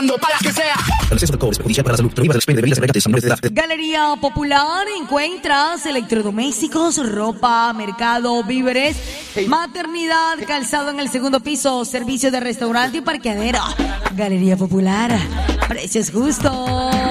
para que sea. El exceso de alcohol es perjudicial para la salud. Prohíbas el expendio de bebidas embriagantes a menores de edad. Galería Popular encuentras electrodomésticos, ropa, mercado, víveres, maternidad, calzado en el segundo piso, servicio de restaurante y parqueadero. Galería Popular, precios justos.